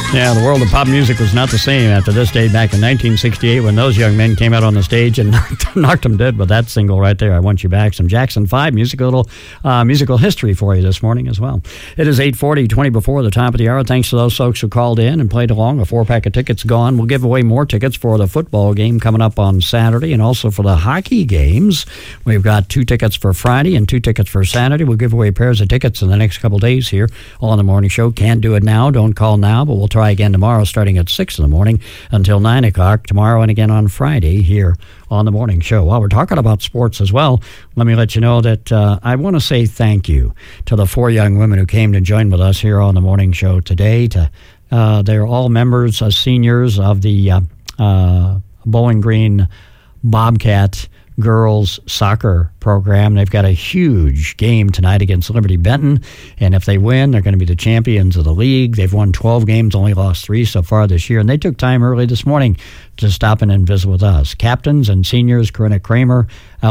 Yeah, the world of pop music was not the same after this day back in 1968 when those young men came out on the stage and knocked them dead with that single right there, I Want You Back. Some Jackson 5 musical history for you this morning as well. It is 8:40, 20 before the top of the hour. Thanks to those folks who called in and played along. A 4-pack of tickets gone. We'll give away more tickets for the football game coming up on Saturday and also for the hockey games. We've got 2 tickets for Friday and 2 tickets for Saturday. We'll give away pairs of tickets in the next couple days here on the morning show. Can't do it now. Don't call now, but we'll try again tomorrow starting at 6 in the morning until 9 o'clock tomorrow and again on Friday here on the morning show. While we're talking about sports as well, let me let you know that I want to say thank you to the 4 young women who came to join with us here on the morning show today. They're all members, seniors of the Bowling Green Bobcat girls soccer program. They've got a huge game tonight against Liberty Benton, and if they win, they're going to be the champions of the league. They've won 12 games, only lost 3 so far this year, and they took time early this morning to stop in and visit with us. Captains and seniors, Corinna Kramer,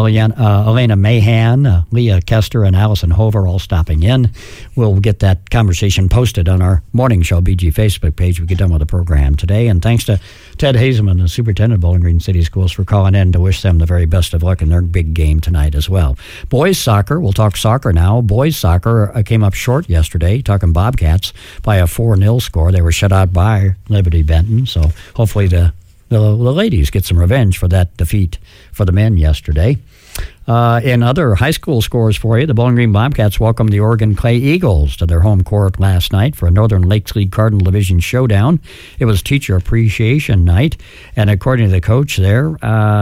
Elena Mahan, Leah Kester, and Allison Hover all stopping in. We'll get that conversation posted on our morning show BG Facebook page. We get done with the program today, and thanks to Ted Hazeman, the superintendent of Bowling Green City Schools, for calling in to wish them the very best of luck in their big game tonight as well. Boys soccer, we'll talk soccer now. Boys soccer came up short yesterday, talking Bobcats, by a 4-0 score. They were shut out by Liberty Benton, so hopefully the ladies get some revenge for that defeat for the men yesterday. In other high school scores for you, the Bowling Green Bobcats welcomed the Oregon Clay Eagles to their home court last night for a Northern Lakes League Cardinal Division showdown. It was Teacher Appreciation Night, and according to the coach there,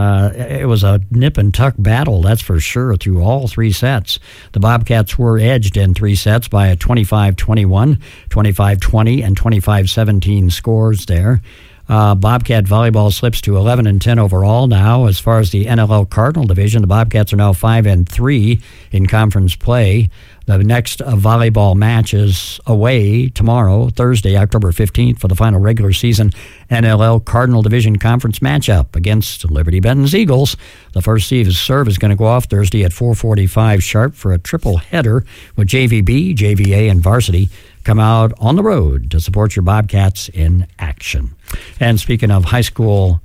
it was a nip-and-tuck battle, that's for sure, through all 3 sets. The Bobcats were edged in 3 sets by a 25-21, 25-20, and 25-17 scores there. Bobcat volleyball slips to 11-10 overall now. As far as the NLL Cardinal Division, the Bobcats are now 5-3 in conference play. The next volleyball match is away tomorrow, Thursday, October 15th, for the final regular season NLL Cardinal Division Conference matchup against Liberty Benton's Eagles. The first serve is going to go off Thursday at 4:45 sharp for a triple header with JVB, JVA, and varsity come out on the road to support your Bobcats in action. And speaking of high school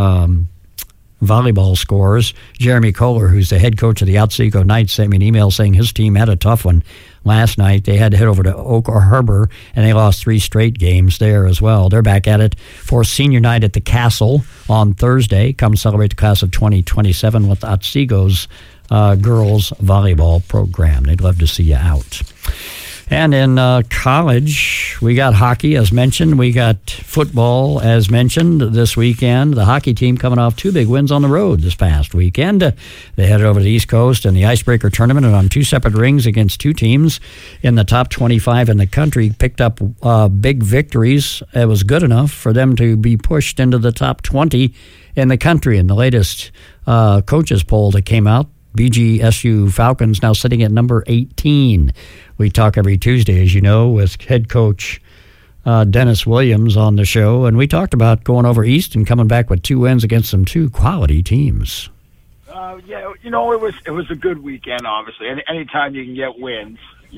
volleyball scores, Jeremy Kohler, who's the head coach of the Otsego Knights, sent me an email saying his team had a tough one last night. They had to head over to Oak Harbor, and they lost 3 straight games there as well. They're back at it for senior night at the Castle on Thursday. Come celebrate the class of 2027 with Otsego's girls volleyball program. They'd love to see you out. And in college, we got hockey, as mentioned. We got football, as mentioned, this weekend. The hockey team coming off 2 big wins on the road this past weekend. They headed over to the East Coast in the Icebreaker Tournament and on 2 separate rings against 2 teams in the top 25 in the country. Picked up big victories. It was good enough for them to be pushed into the top 20 in the country. In the latest coaches poll that came out, BGSU Falcons now sitting at number 18. We talk every Tuesday, as you know, with head coach Dennis Williams on the show, and we talked about going over East and coming back with 2 wins against some 2 quality teams. Yeah, you know, it was a good weekend. Obviously, anytime you can get wins,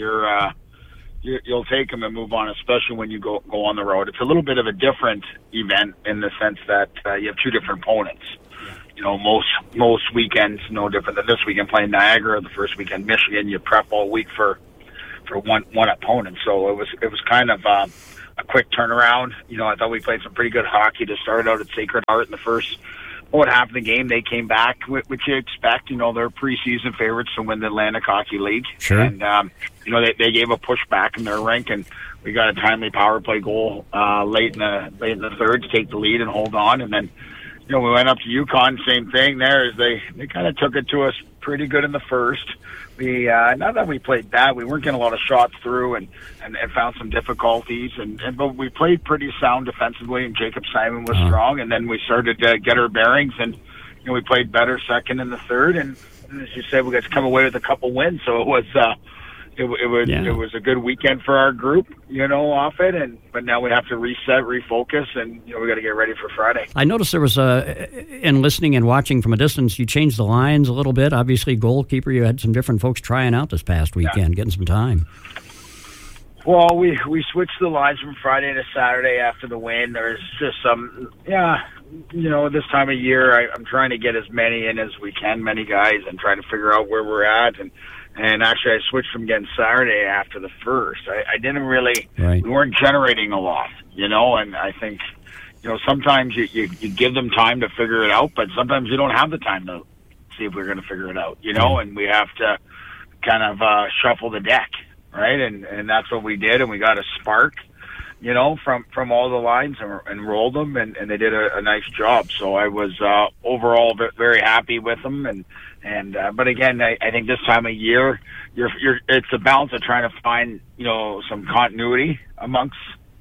you'll take them and move on, especially when you go on the road. It's a little bit of a different event in the sense that you have 2 different opponents. You know, most weekends no different than this weekend playing Niagara. The first weekend Michigan, you prep all week for one opponent. So it was kind of a quick turnaround. You know, I thought we played some pretty good hockey to start out at Sacred Heart in the first half of the game. They came back, which you expect. You know, they're preseason favorites to win the Atlantic Hockey League. Sure. And you know, they gave a push back in their rink, and we got a timely power play goal late in the third to take the lead and hold on, and then. You know, we went up to UConn, same thing there. As they kind of took it to us pretty good in the first. We not that we played bad, we weren't getting a lot of shots through and found some difficulties. But we played pretty sound defensively, and Jacob Simon was strong. And then we started to get our bearings, and you know, we played better second and the third. And as you said, we got to come away with a couple wins. So it was. It was a good weekend for our group, you know, off it, but now we have to reset, refocus, and you know, we got to get ready for Friday. I noticed there was in listening and watching from a distance, you changed the lines a little bit. Obviously, goalkeeper, you had some different folks trying out this past weekend, getting some time. Well, we switched the lines from Friday to Saturday after the win. There's just some, this time of year, I'm trying to get as many in as we can, many guys, and trying to figure out where we're at. And actually, I switched from getting Saturday after the first. I didn't really, right. We weren't generating a lot, and I think, sometimes you give them time to figure it out, but sometimes you don't have the time to see if we're going to figure it out, and we have to kind of shuffle the deck. Right, and that's what we did, and we got a spark, from all the lines and rolled them, and they did a nice job. So I was overall very happy with them, but again, I think this time of year, it's a balance of trying to find some continuity amongst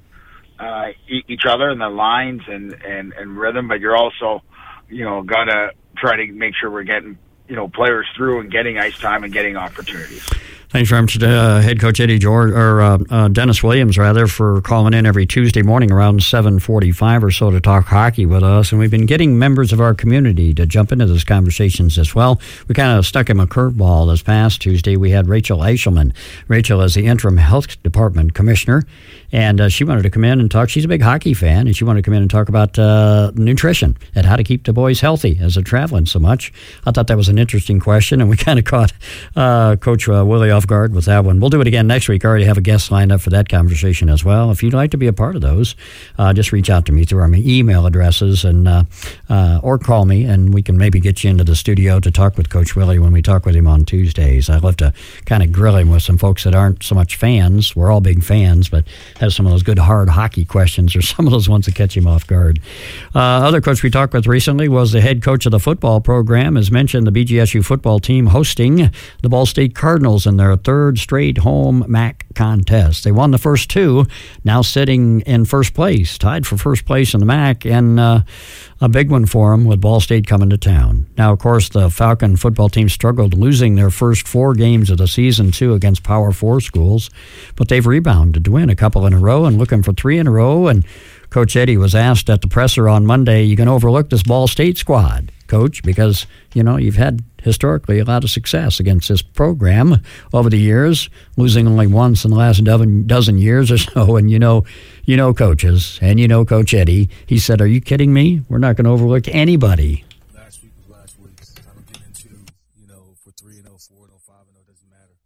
each other and the lines and rhythm, but you're also got to try to make sure we're getting players through and getting ice time and getting opportunities. Thanks very much, head coach Eddie George, or Dennis Williams, rather, for calling in every Tuesday morning around 7:45 or so to talk hockey with us. And we've been getting members of our community to jump into those conversations as well. We kind of stuck him a curveball this past Tuesday. We had Rachel Eichelman. Rachel is the interim health department commissioner, and she wanted to come in and talk. She's a big hockey fan, and she wanted to come in and talk about nutrition and how to keep the boys healthy as they're traveling so much. I thought that was an interesting question, and we kind of caught Coach Willie off guard with that one. We'll do it again next week. I already have a guest lined up for that conversation as well. If you'd like to be a part of those, just reach out to me through our email addresses and or call me, and we can maybe get you into the studio to talk with Coach Willie when we talk with him on Tuesdays. I love to kind of grill him with some folks that aren't so much fans. We're all big fans, but have some of those good hard hockey questions or some of those ones that catch him off guard. Other coach we talked with recently was the head coach of the football program. As mentioned, the BGSU football team hosting the Ball State Cardinals in their third straight home MAC contest. They won the first two, now sitting in first place, tied for first place in the MAC, and a big one for them with Ball State coming to town. Now, of course, the Falcon football team struggled, losing their first 4 games of the season, too, against Power 4 schools, but they've rebounded to win a couple in a row and looking for 3 in a row. And Coach Eddie was asked at the presser on Monday, you can overlook this Ball State squad, Coach, because, you've had historically a lot of success against this program over the years, losing only once in the last dozen years or so. And coaches, and Coach Eddie, he said, are you kidding me? We're not going to overlook anybody. Last week was last week. I don't get into, for 3-0, 4-0, 5-0, doesn't matter.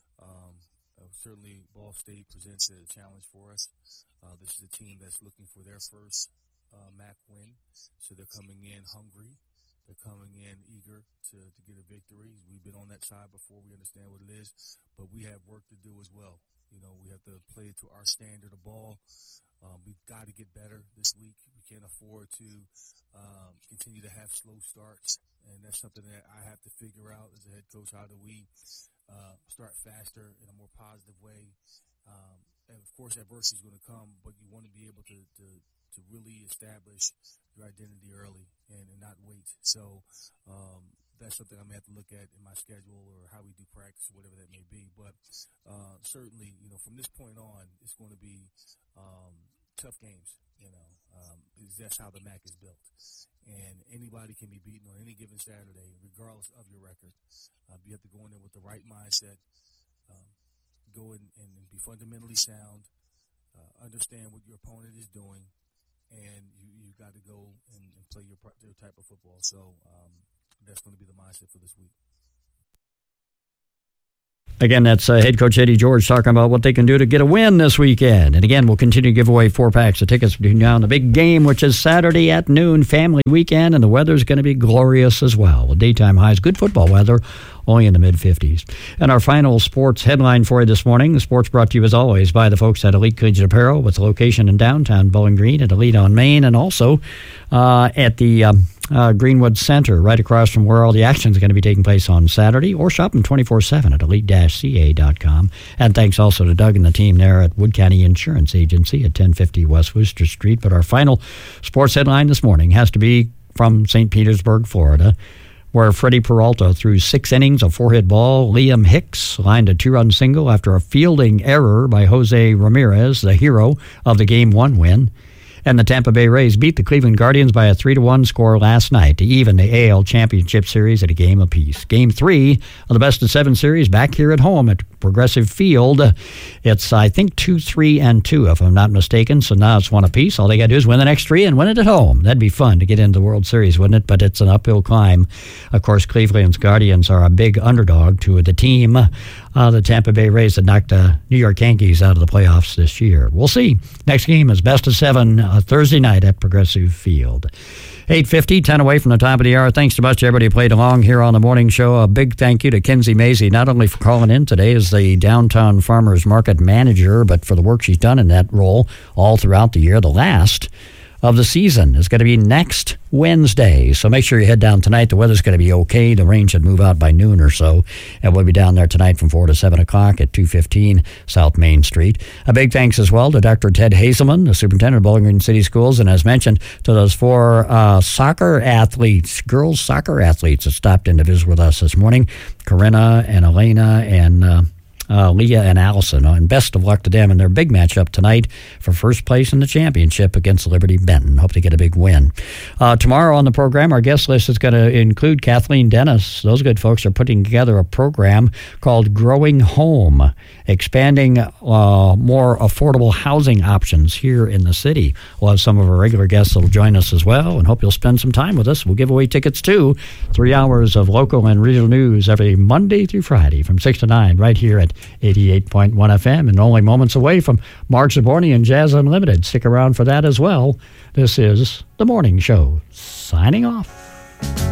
Certainly Ball State presents a challenge for us. This is a team that's looking for their first MAC win, so they're coming in hungry. They're coming in eager to get a victory. We've been on that side before. We understand what it is, but we have work to do as well. We have to play to our standard of ball. We've got to get better this week. We can't afford to continue to have slow starts, and that's something that I have to figure out as a head coach. How do we start faster in a more positive way? And of course, adversity is going to come, but you want to be able to really establish your identity early and not wait. So that's something I'm going to have to look at in my schedule or how we do practice, whatever that may be. But certainly, from this point on, it's going to be tough games, that's how the MAC is built. And anybody can be beaten on any given Saturday, regardless of your record. You have to go in there with the right mindset, go in and be fundamentally sound, understand what your opponent is doing, and you got to go and play your type of football. So that's going to be the mindset for this week. Again, that's head coach Eddie George talking about what they can do to get a win this weekend. And again, we'll continue to give away 4 packs of tickets between now and the big game, which is Saturday at noon, family weekend, and the weather's going to be glorious as well. With daytime highs, good football weather, only in the mid-50s. And our final sports headline for you this morning, the sports brought to you as always by the folks at Elite Collegiate Apparel, with a location in downtown Bowling Green at Elite on Main, and also at the Greenwood Center, right across from where all the action is going to be taking place on Saturday, or shop them 24/7 at elite-ca.com. And thanks also to Doug and the team there at Wood County Insurance Agency at 1050 West Worcester Street. But our final sports headline this morning has to be from St. Petersburg, Florida, where Freddie Peralta threw 6 innings, a 4-hit ball. Liam Hicks lined a 2-run single after a fielding error by Jose Ramirez, the hero of the Game 1 win. And the Tampa Bay Rays beat the Cleveland Guardians by a 3-1 score last night to even the AL Championship Series at a game apiece. Game 3 of the best-of-7 series back here at home at Progressive Field. It's, I think, 2-3-2, if I'm not mistaken. So now it's one apiece. All they got to do is win the next 3 and win it at home. That'd be fun to get into the World Series, wouldn't it? But it's an uphill climb. Of course, Cleveland's Guardians are a big underdog to the team, the Tampa Bay Rays, that knocked the New York Yankees out of the playoffs this year. We'll see. Next game is best of 7 Thursday night at Progressive Field. 8:50, 10 away from the top of the hour. Thanks so much to everybody who played along here on the morning show. A big thank you to Kinsey Mazie, not only for calling in today as the Downtown Farmers Market manager, but for the work she's done in that role all throughout the year. The last of the season is going to be next Wednesday. So make sure you head down tonight. The weather's going to be okay. The rain should move out by noon or so. And we'll be down there tonight from 4 to 7 o'clock at 215 South Main Street. A big thanks as well to Dr. Ted Hazelman, the superintendent of Bowling Green City Schools, and as mentioned, to those 4 soccer athletes, girls soccer athletes that stopped in to visit with us this morning, Corinna and Elena and Leah and Allison, and best of luck to them in their big matchup tonight for first place in the championship against Liberty Benton. Hope to get a big win. Tomorrow on the program, our guest list is going to include Kathleen Dennis. Those good folks are putting together a program called Growing Home, expanding more affordable housing options here in the city. We'll have some of our regular guests that will join us as well, and hope you'll spend some time with us. We'll give away tickets to 3 hours of local and regional news every Monday through Friday from 6 to 9 right here at 88.1 FM, and only moments away from Mark Zaborni and Jazz Unlimited. Stick around for that as well. This is The Morning Show, signing off.